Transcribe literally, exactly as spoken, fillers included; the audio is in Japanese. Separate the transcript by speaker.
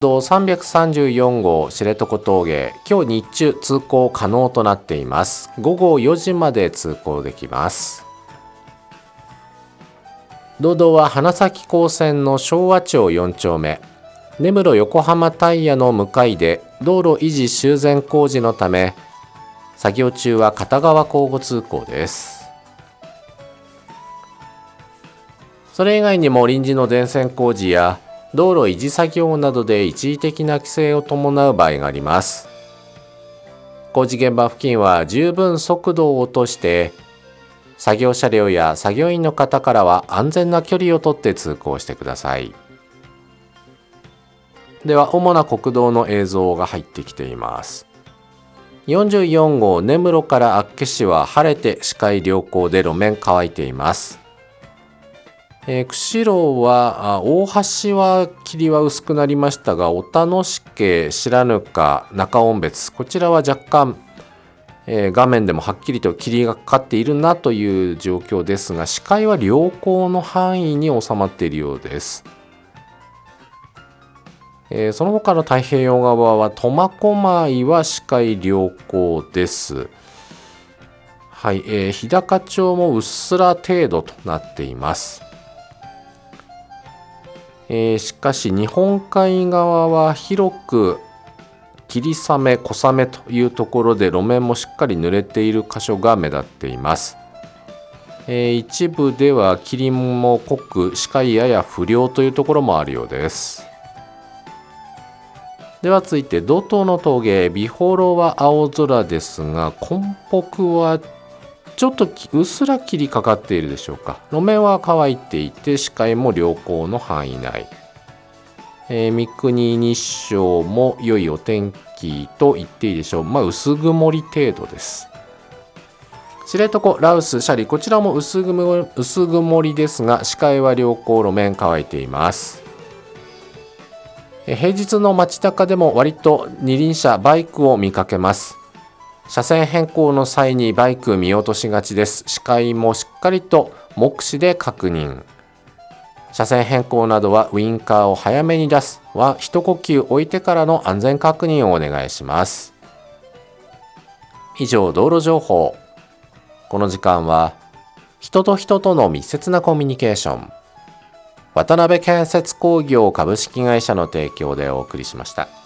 Speaker 1: 道さんびゃくさんじゅうよん号知床峠、今日日中通行可能となっています。午後よじまで通行できます。道道は花咲高専の昭和町よん丁目、根室横浜タイヤの向かいで道路維持修繕工事のため、作業中は片側交互通行です。それ以外にも臨時の電線工事や道路維持作業などで一時的な規制を伴う場合があります。工事現場付近は十分速度を落として、作業車両や作業員の方からは安全な距離をとって通行してください。では、主な国道の映像が入ってきています。よんじゅうよん号根室から厚岸は晴れて視界良好で路面乾いています。えー、釧路は大橋は霧は薄くなりましたが、小田介、白糠、中音別、こちらは若干、えー、画面でもはっきりと霧がかかっているなという状況ですが、視界は良好の範囲に収まっているようです。えー、その他の太平洋側は苫小牧は視界良好です。はい、えー、日高町もうっすら程度となっています。えー、しかし日本海側は広く霧雨小雨というところで路面もしっかり濡れている箇所が目立っています。えー、一部では霧も濃く視界やや不良というところもあるようです。では続いて道東の峠、美幌は青空ですが、根北はちょっとうっすら霧かかっているでしょうか。路面は乾いていて視界も良好の範囲内。えー、三国日照も良いお天気と言っていいでしょう。まあ薄曇り程度です。知床、羅臼、斜里、こちらも薄曇り、薄曇りですが視界は良好、路面乾いています。えー、平日の街中でも割と二輪車、バイクを見かけます。車線変更の際にバイク見落としがちです。視界もしっかりと目視で確認。車線変更などはウインカーを早めに出すは一呼吸置いてからの安全確認をお願いします。以上、道路情報。この時間は人と人との密接なコミュニケーション、渡辺建設工業株式会社の提供でお送りしました。